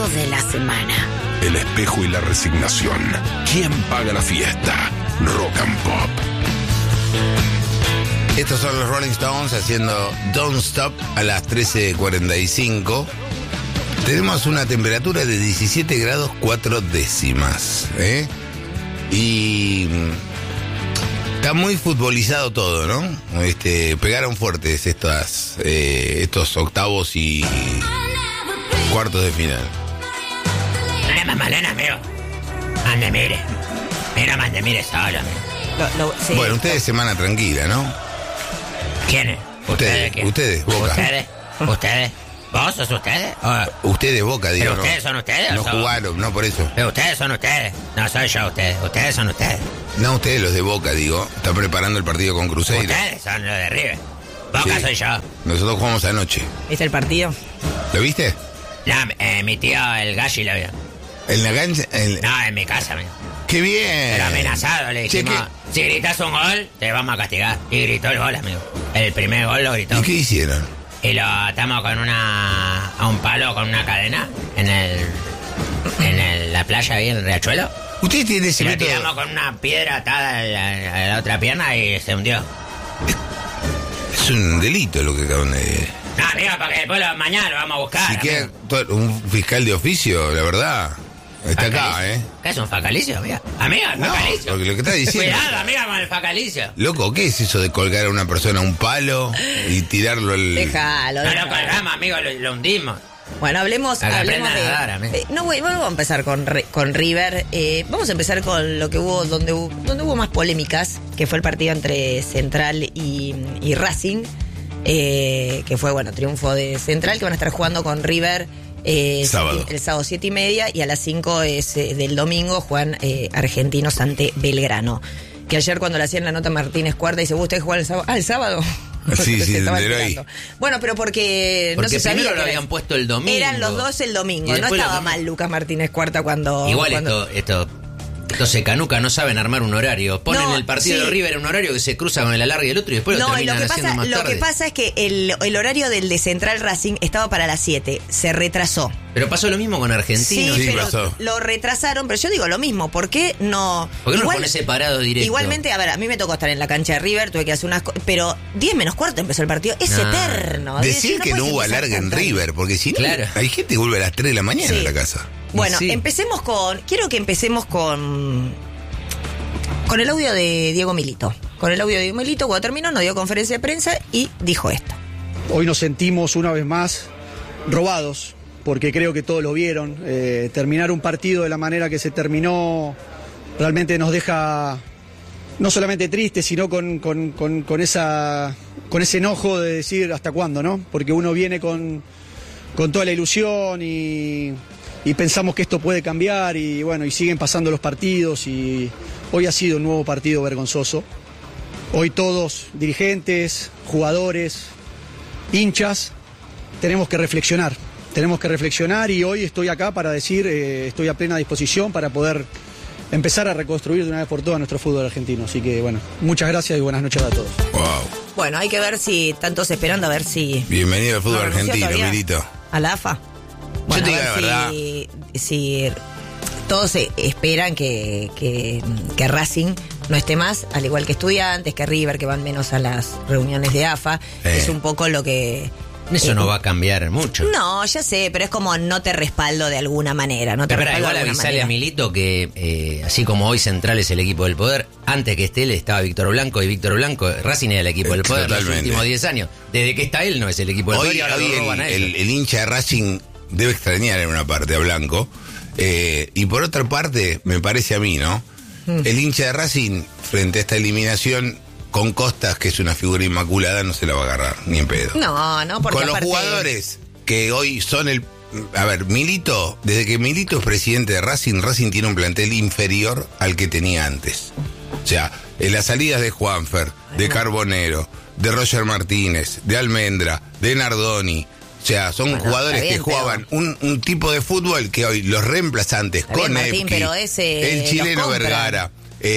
partidos de la semana. El espejo y la resignación. ¿Quién paga la fiesta? Rock and Pop. Estos son los Rolling Stones haciendo Don't Stop a las 13:45. Tenemos una temperatura de 17 grados 4 décimas. Y está muy futbolizado todo, ¿no? Pegaron fuertes estos octavos y cuartos de final. No es malena, amigo. Ande, mire. Mira, mande, mire solo, amigo. Sí. Bueno, ustedes semana tranquila, ¿no? ¿Quiénes? Ustedes, Boca. ¿Ustedes? ¿Vos sos ustedes? Ustedes, Boca, digo. ¿Pero ustedes son ustedes? No jugaron, no por eso. ¿Pero ustedes son ustedes? No, soy yo ustedes. Ustedes son ustedes. No, ustedes los de Boca, digo. Están preparando el partido con Cruzeiro. Ustedes son los de River. Boca Sí. soy yo. Nosotros jugamos anoche. ¿Viste el partido? ¿Lo viste? No, mi tío, el Galli, lo vio. ¿En la cancha? No, en mi casa, amigo. ¡Qué bien! Pero amenazado, le Che, dijimos, si gritas un gol, te vamos a castigar. Y gritó el gol, amigo. El primer gol lo gritó. ¿Y qué hicieron? Y lo atamos a un palo con una cadena en la playa ahí en el Riachuelo. ¿Ustedes tienen Y ese lo método? tiramos con una piedra atada a la otra pierna y se hundió. Es un delito lo que acaban de... No, amigo, porque después mañana lo vamos a buscar. Si queda amigo. un fiscal de oficio, la verdad, está acá, ¿Facalicio? ¿Qué es un facalicio, amiga? Amiga, el No, facalicio. porque lo que está diciendo... Cuidado, amiga, con el facalicio. Loco, ¿qué es eso de colgar a una persona a un palo y tirarlo al... Déjalo. No lo colgamos, amigo, lo hundimos. Bueno, hablemos A que de... aprendan a nadar, amigo. no, güey, vamos a empezar con River. Vamos a empezar con lo que hubo, donde hubo más polémicas, que fue el partido entre Central y Racing, que fue, bueno, triunfo de Central, que van a estar jugando con River Sábado. el sábado 7:30, y a las 5 del domingo juegan Argentinos ante Belgrano. Que ayer cuando le hacían la nota Martínez Cuarta, dice, ¿ustedes juegan el sábado? Ah, el sábado. Sí, Se estaba de hoy. enterando. Bueno, pero porque no se sabía primero que lo era habían eso. puesto el domingo. Eran los dos el domingo. Y No después estaba lo- mal Lucas Martínez Cuarta cuando... Igual cuando- estos secanucas no saben armar un horario. Ponen No, el partido sí. de River en un horario que se cruza con el alargue y el otro y después lo No, y terminan haciendo más lo tarde. que pasa es que el horario del de Central Racing estaba para las 7. Se retrasó. Pero pasó lo mismo con Argentinos. Sí, pero pasó. lo retrasaron. Pero yo digo lo mismo. ¿Por qué no? ¿Por qué no lo pones separado directo? Igualmente, a ver, a mí me tocó estar en la cancha de River. Tuve que hacer unas cosas. Pero 10 menos cuarto empezó el partido. Es No. eterno. Decir que no puedes hubo empezar alargue en tan tarde. River, porque si no, Claro. hay gente que vuelve a las 3 de la mañana Sí. a la casa. Bueno, Sí. empecemos con... Quiero que empecemos con el audio de Diego Milito. Con el audio de Diego Milito, cuando terminó, nos dio conferencia de prensa y dijo esto. Hoy nos sentimos una vez más robados, porque creo que todos lo vieron. Terminar un partido de la manera que se terminó realmente nos deja no solamente tristes, sino con ese enojo de decir hasta cuándo, ¿no? Porque uno viene con toda la ilusión y pensamos que esto puede cambiar y bueno, y siguen pasando los partidos y hoy ha sido un nuevo partido vergonzoso. Hoy todos, dirigentes, jugadores, hinchas, tenemos que reflexionar y hoy estoy acá para decir, estoy a plena disposición para poder empezar a reconstruir de una vez por todas nuestro fútbol argentino. Así que bueno, muchas gracias y buenas noches a todos. Wow. Bueno, hay que ver si, tantos esperando a ver si... Bienvenido al fútbol ¿No renunció argentino, todavía Milito. a la AFA. Yo te a digo la ver verdad. si todos esperan que Racing no esté más, al igual que Estudiantes, que River, que van menos a las reuniones de AFA. Es un poco lo que... Eso no va a cambiar mucho. No, ya sé, pero es como no te respaldo de alguna manera. No te Pero respaldo igual de alguna avisale a manera. Milito que así como hoy Central es el equipo del poder, antes que esté él estaba Víctor Blanco y Víctor Blanco, Racing era el equipo del poder los Totalmente. últimos 10 años. Desde que está él no es el equipo del poder y ahora Hoy lo roban a ellos. el hincha de Racing debe extrañar en una parte a Blanco. Y por otra parte, me parece a mí, ¿no? El hincha de Racing, frente a esta eliminación, con Costas, que es una figura inmaculada, no se la va a agarrar, ni en pedo. No, porque Con los aparte... jugadores que hoy son el... A ver, Milito, desde que Milito es presidente de Racing, Racing tiene un plantel inferior al que tenía antes. O sea, en las salidas de Juanfer, de Carbonero, de Roger Martínez, de Almendra, de Nardoni. O sea, son Bueno, jugadores está bien, que jugaban un tipo de fútbol que hoy los reemplazantes Está bien, con Martín, Epki, pero ese el los chileno compran. Vergara,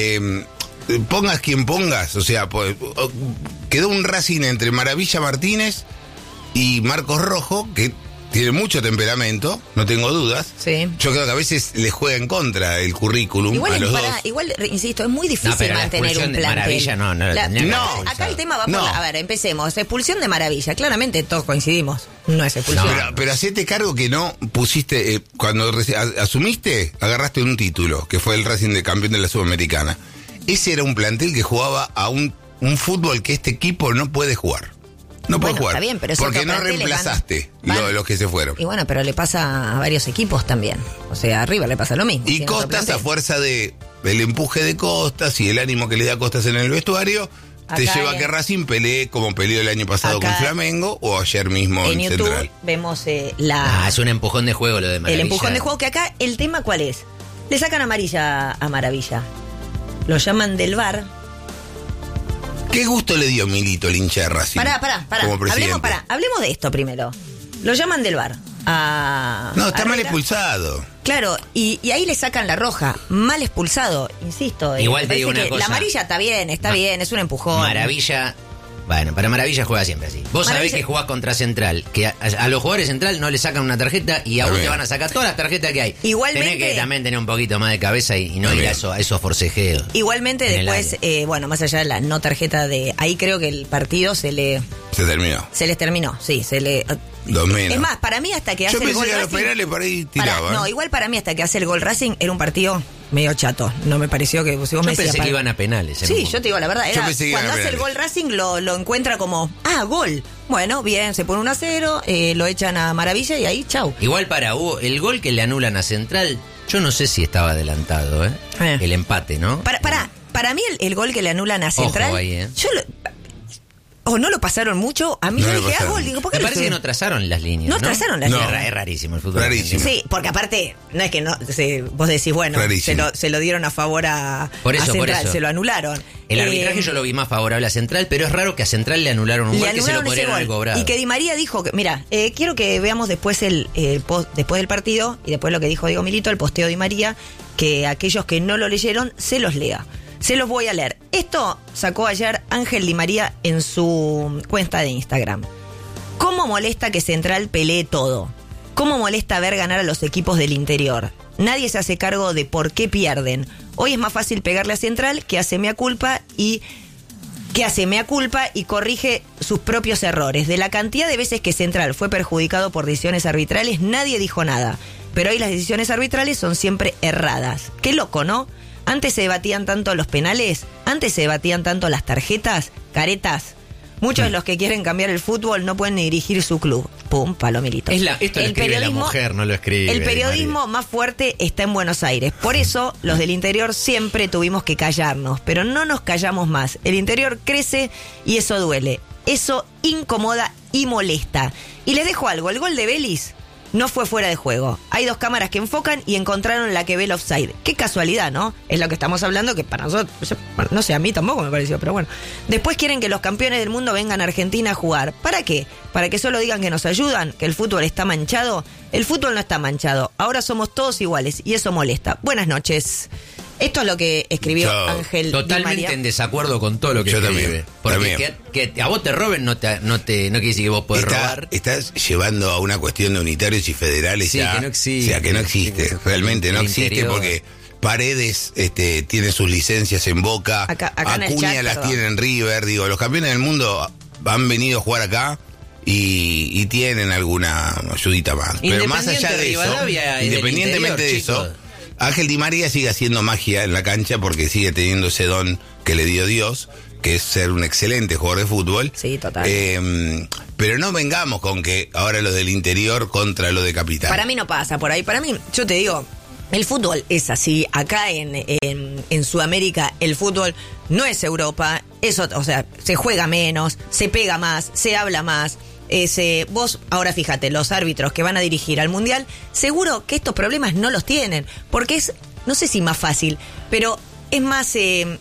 pongas quien pongas, o sea, quedó un Racing entre Maravilla Martínez y Marcos Rojo, que tiene mucho temperamento, no tengo dudas. Sí. Yo creo que a veces les juega en contra el currículum a los dos. Igual, insisto, es muy difícil pero la mantener un expulsión de plantel. Maravilla no la tendrían que haber expulsado. Acá el tema va por No. A ver, empecemos. Expulsión de Maravilla. Claramente todos coincidimos. No es expulsión. Pero hacete cargo que no pusiste, cuando asumiste, agarraste un título, que fue el Racing de campeón de la Sudamericana. Ese era un plantel que jugaba a un fútbol que este equipo no puede jugar. No puede jugar. Está bien, pero esos porque otros no planteles reemplazaste van- los que se fueron. Y bueno, pero le pasa a varios equipos también. O sea, a River le pasa lo mismo. Y tiene otro Costas, plantel. a fuerza de el empuje de Costas y el ánimo que le da Costas en el vestuario, te Acá lleva a que Racing pelee como peleó el año pasado Acá con Flamengo o ayer mismo en En YouTube Central. vemos Es un empujón de juego lo de Maravilla. el empujón de juego, que acá el tema ¿cuál es? Le sacan amarilla a Maravilla. Lo llaman del VAR. ¿Qué gusto le dio Milito el hincha de Racing? Pará. Como presidente. Hablemos de esto primero. Lo llaman del VAR. No, está a mal Herrera. expulsado. Claro, y ahí le sacan la roja. Mal expulsado, insisto. Igual me te digo parece una que cosa. La amarilla está bien, es un empujón. Maravilla. Bueno, para Maravilla juega siempre así. Vos sabés Maravilla- que jugás contra Central, que a los jugadores de Central no le sacan una tarjeta y a Está vos bien. te van a sacar todas las tarjetas que hay. Igualmente- Tenés que también tener un poquito más de cabeza y no Está ir bien. a esos forcejeos. Igualmente en el después, área. bueno, más allá de la no tarjeta de... Ahí creo que el partido se les terminó, sí, se le... Dos menos. Es más, para mí hasta que Yo hace el pensé gol que a los Racing... penales por ahí tiraba. No, igual para mí hasta que hace el gol Racing era un partido medio chato. No me pareció que... Si vos Yo me pensé decías, que iban a penales. en Sí, un yo momento. te digo la verdad, Yo era pensé que cuando iban a hace el penales. gol Racing lo encuentra como, gol. Bueno, bien, se pone 1-0, lo echan a Maravilla y ahí, chau. Igual para Hugo, el gol que le anulan a Central, yo no sé si estaba adelantado, ¿eh? El empate, ¿no? Para mí el gol que le anulan a Central, ahí, o no lo pasaron mucho, a mí No yo lo dije, pasaron. gol, digo, ¿por qué Me lo parece que suben? no trazaron las líneas. No trazaron las líneas. Es rarísimo el fútbol. Rarísimo. argentino. Sí, porque aparte, no es que no, vos decís, bueno, Rarísimo. se lo dieron a favor a Central, se lo anularon. El arbitraje yo lo vi más favorable a Central, pero es raro que a Central le anularon un Le gol que se lo anularon ese podrían haber gol. cobrado. Y que Di María dijo que, mira, quiero que veamos después el post, después del partido y después lo que dijo Diego Milito, el posteo de Di María, que aquellos que no lo leyeron se los lea. Se los voy a leer. Esto sacó ayer Ángel Di María en su cuenta de Instagram. ¿Cómo molesta que Central pelee todo? ¿Cómo molesta ver ganar a los equipos del interior? Nadie se hace cargo de por qué pierden. Hoy es más fácil pegarle a Central que hace mea culpa y corrige sus propios errores. De la cantidad de veces que Central fue perjudicado por decisiones arbitrales, nadie dijo nada. Pero hoy las decisiones arbitrales son siempre erradas. Qué loco, ¿no? Antes se debatían tanto los penales, antes se debatían tanto las tarjetas, caretas. Muchos de los que quieren cambiar el fútbol no pueden ni dirigir su club. Pum, palomilito. Esto lo escribe la mujer, no lo escribe. El periodismo más fuerte está en Buenos Aires. Por eso, los del interior siempre tuvimos que callarnos. Pero no nos callamos más. El interior crece y eso duele. Eso incomoda y molesta. Y les dejo algo. El gol de Vélez no fue fuera de juego. Hay dos cámaras que enfocan y encontraron la que ve el offside. Qué casualidad, ¿no? Es lo que estamos hablando, que para nosotros, no sé, a mí tampoco me pareció, pero bueno. Después quieren que los campeones del mundo vengan a Argentina a jugar. ¿Para qué? ¿Para que solo digan que nos ayudan? ¿Que el fútbol está manchado? El fútbol no está manchado. Ahora somos todos iguales y eso molesta. Buenas noches. Esto es lo que escribió Yo, Ángel Di Totalmente María. en desacuerdo con todo lo que Yo escribe. también, Porque también. que a vos te roben no quiere decir que vos podés robar. Estás llevando a una cuestión de unitarios y federales Sí, ya. que no existe. O sea, que no existe. Realmente no El existe interior. porque Paredes tiene sus licencias en Boca. Acá en el Acuña chat, las perdón. tiene en River. Digo, los campeones del mundo han venido a jugar acá y tienen alguna ayudita más. Pero más allá de eso, Rivadavia es del independientemente de interior, eso, chicos. Ángel Di María sigue haciendo magia en la cancha porque sigue teniendo ese don que le dio Dios, que es ser un excelente jugador de fútbol. Sí, total. Pero no vengamos con que ahora lo del interior contra lo de capital. Para mí no pasa por ahí. Para mí, yo te digo, el fútbol es así. Acá en Sudamérica el fútbol no es Europa. O sea, se juega menos, se pega más, se habla más. Vos, ahora fíjate, los árbitros que van a dirigir al Mundial, seguro que estos problemas no los tienen. Porque es, no sé si más fácil, pero es más...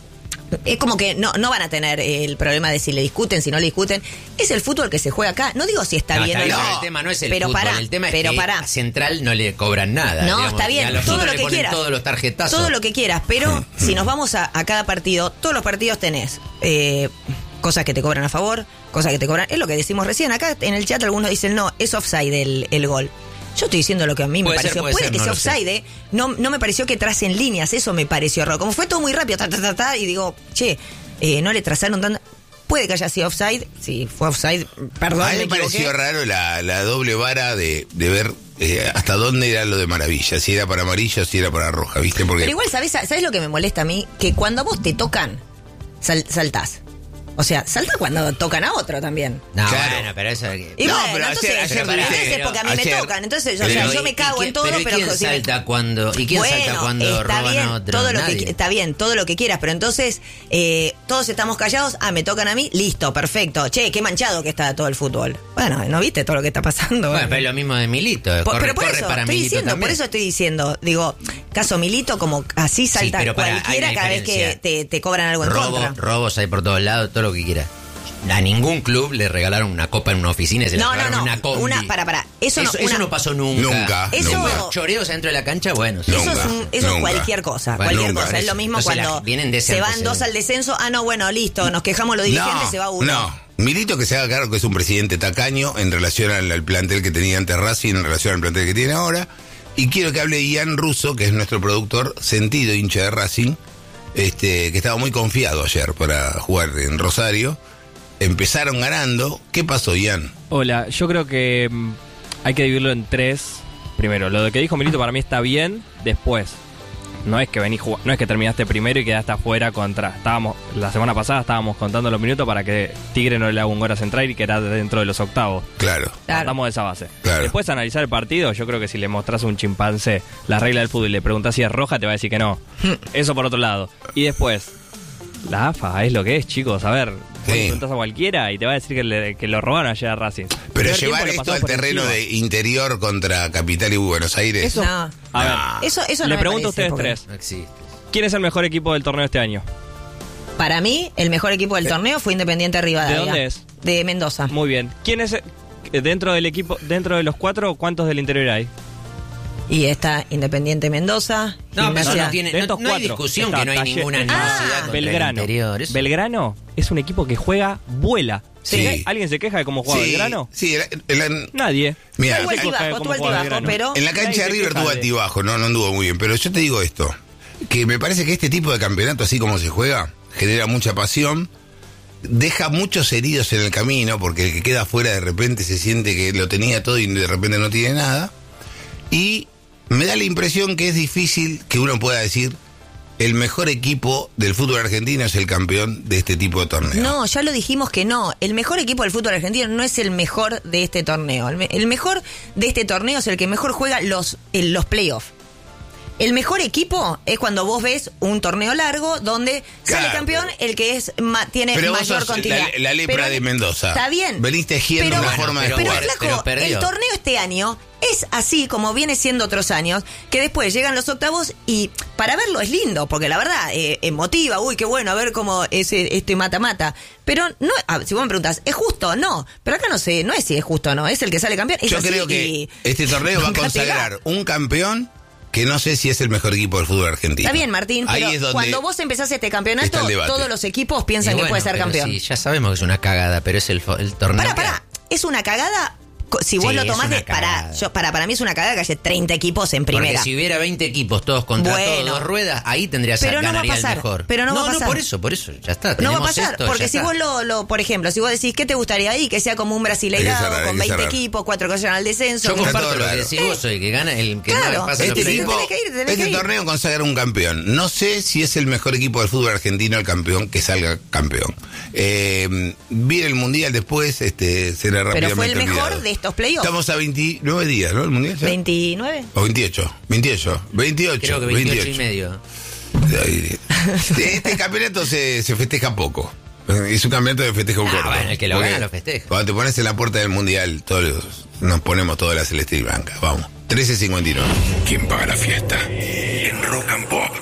es como que no van a tener el problema de si le discuten, si no le discuten. Es el fútbol que se juega acá. No digo si está bien o bien, no. pero el tema no es el pero fútbol, pará, el tema es pero que pará. a Central no le cobran nada. No, digamos, está bien, y a los todo otros lo le que ponen quieras. todos los tarjetazos. Todo lo que quieras, pero si nos vamos a cada partido, todos los partidos tenés cosas que te cobran a favor, cosas que te cobran... Es lo que decimos recién. Acá en el chat algunos dicen, no, es offside el gol. Yo estoy diciendo lo que a mí me pareció. Puede que sea offside, no me pareció que tracen líneas, eso me pareció raro. Como fue todo muy rápido, y digo, che, no le trazaron tanto... Puede que haya sido offside, si fue offside, perdón. A mí me pareció raro la doble vara de ver hasta dónde era lo de Maravilla, si era para amarillo, si era para roja, ¿viste? Porque... Pero igual, ¿sabes lo que me molesta a mí? Que cuando a vos te tocan, saltás. O sea, salta cuando tocan a otro también. No, claro. Bueno, pero eso... Y no, bueno, pero entonces, ayer porque a mí me tocan. Entonces, yo me cago en todo, pero... ¿Quién salta cuando... ¿Y quién salta cuando roban a otro? Está bien, todo lo que quieras, pero entonces todos estamos callados, me tocan a mí, listo, perfecto. Che, qué manchado que está todo el fútbol. Bueno, ¿no viste todo lo que está pasando? Bueno, pero es lo mismo de Milito. Pero por eso estoy diciendo, digo, caso Milito, como así salta cualquiera cada vez que te cobran algo en contra. Robos hay por todos lados, todo lo que quieras. A ningún club le regalaron una copa en una oficina y se le regalaron una combi. Eso no pasó nunca. Nunca. Choreos dentro de la cancha, bueno. Sí. Eso es cualquier cosa. Es lo mismo cuando se van dos al descenso. Bueno, listo, nos quejamos los dirigentes, se va uno. No, Milito que se haga claro que es un presidente tacaño en relación al plantel que tenía antes Racing, en relación al plantel que tiene ahora. Y quiero que hable Ian Russo, que es nuestro productor, sentido hincha de Racing, que estaba muy confiado ayer para jugar en Rosario. Empezaron ganando. ¿Qué pasó, Ian? Hola, yo creo que hay que dividirlo en tres. Primero, lo de que dijo Milito para mí está bien. Después, no es que terminaste primero y quedaste afuera la semana pasada estábamos contando los minutos para que Tigre no le haga un gol a Central y que era dentro de los octavos. Claro. Partamos de esa base. Claro. Después analizar el partido, yo creo que si le mostrás a un chimpancé la regla del fútbol y le preguntás si es roja, te va a decir que no. Eso por otro lado. Y después, la AFA es lo que es, chicos. A ver, vos le preguntás a cualquiera y te va a decir que lo robaron ayer a Racing. Pero llevar esto al terreno de interior contra Capital y Buenos Aires. Eso, a ver, eso le no pregunto a parece, ustedes tres. No existe. ¿Quién es el mejor equipo del torneo este año? Para mí, el mejor equipo del torneo fue Independiente Rivadavia. ¿De dónde es? De Mendoza. Muy bien. ¿Quién es dentro del equipo, dentro de los cuatro, cuántos del interior hay? Y está Independiente Mendoza. No, pero no cuatro, hay discusión está que no hay Taller- ninguna necesidad contra Belgrano. el interior. Eso. Belgrano es un equipo que vuela. Sí. ¿Alguien se queja de cómo juega Belgrano? Sí, Nadie. mira, Tuvo altibajo, pero... en la cancha de River tuvo altibajo, no anduvo muy bien. Pero yo te digo esto, que me parece que este tipo de campeonato, así como se juega, genera mucha pasión, deja muchos heridos en el camino, porque el que queda afuera de repente se siente que lo tenía todo y de repente no tiene nada. Y me da la impresión que es difícil que uno pueda decir el mejor equipo del fútbol argentino es el campeón de este tipo de torneo. No, ya lo dijimos que no. El mejor equipo del fútbol argentino no es el mejor de este torneo. El mejor de este torneo es el que mejor juega los playoffs. El mejor equipo es cuando vos ves un torneo largo donde sale campeón el que tiene pero mayor continuidad. La lepra de Mendoza. Está bien. Veniste tejiendo una forma de jugar. Flaco, el torneo este año es así como viene siendo otros años, que después llegan los octavos y para verlo es lindo, porque la verdad emotiva, uy, qué bueno, a ver cómo es este mata-mata. Pero no, si vos me preguntás, ¿es justo? No, pero acá no es si es justo o no, es el que sale campeón. Yo creo que este torneo va a consagrar un campeón que no sé si es el mejor equipo del fútbol argentino. Está bien, Martín, pero es donde cuando vos empezás este campeonato, todos los equipos piensan que puede ser campeón. Sí, ya sabemos que es una cagada, pero es el torneo. Pará, es una cagada. Si vos lo tomás para mí es una cagada que haya 30 equipos en primera. Porque si hubiera 20 equipos todos contra todos, dos ruedas, ahí ganaría el mejor. Pero no va a pasar. por eso, ya está. No va a pasar, esto, porque si vos por ejemplo, si vos decís, ¿qué te gustaría ahí? Que sea como un Brasileirado con 20 equipos, 4 que vayan al descenso. Yo comparto lo que decís vos hoy, que gana el que no pasa este equipo, este torneo consagra un campeón. No sé si es el mejor equipo del fútbol argentino el campeón que salga campeón. Viene el Mundial después, será rápidamente pero fue el mejor olvidado. De estos playoffs. Estamos a 29 días, ¿no? El Mundial ya. ¿29? O 28. Creo que 28 y medio. Este campeonato se festeja poco. Es un campeonato que festeja un corto. Bueno, el que lo gana lo festeja. Cuando te pones en la puerta del Mundial, nos ponemos toda la celeste y blanca. Vamos. 13:59. ¿Quién paga la fiesta? En Rock and Pop.